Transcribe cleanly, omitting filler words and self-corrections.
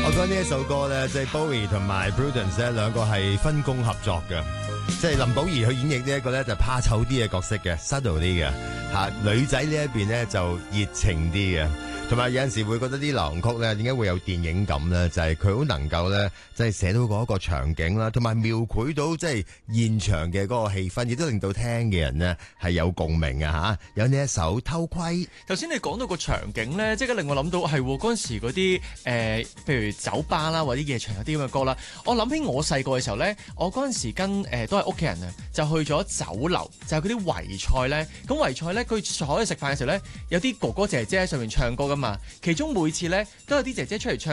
我覺得呢一首歌咧，即係 Bowie 同埋 Prudence 咧兩個係分工合作嘅，即係林保怡去演繹呢一個咧就怕醜啲嘅角色嘅 subtle 啲嘅嚇，女仔呢一邊咧就熱情啲嘅。同埋有陣時會覺得啲流行曲咧點解會有電影感咧？就係佢好能夠咧，即係寫到嗰一個場景啦，同埋描繪到即係現場嘅嗰個氣氛，亦都令到聽嘅人呢係有共鳴啊嚇！有呢一首偷窺。 頭先你講到個場景咧，即刻令我諗到係嗰陣時嗰啲譬如酒吧啦或者夜場有啲咁嘅歌啦。我諗起我細個嘅時候咧，我嗰陣時跟都係屋企人啊，就去咗酒樓，就係嗰啲圍菜咧。咁圍菜咧，佢坐喺度食飯嘅時候咧，有啲哥哥姐姐喺上面唱歌噶嘛。其中每次咧都有啲姐姐出嚟唱。